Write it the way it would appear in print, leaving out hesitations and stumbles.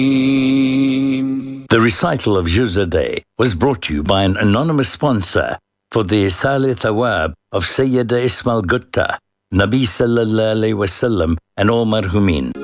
The recital of Juz a Day was brought to you by an anonymous sponsor for the Isale Thawab of Sayyida Ismail Gutta, Nabi Sallallahu Alaihi Wasallam and all marhumin.